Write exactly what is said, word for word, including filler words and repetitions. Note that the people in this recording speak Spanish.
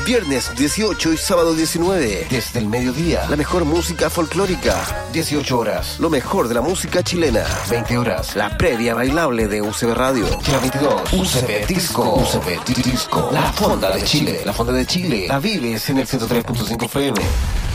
Viernes dieciocho y sábado diecinueve. Desde el mediodía, la mejor música folclórica. dieciocho horas, lo mejor de la música chilena. veinte horas, la previa bailable de U C B Radio. Y a veintidós, U C B Disco. U C B Disco. La Fonda de Chile. La Fonda de Chile. La vives en el ciento tres punto cinco F M.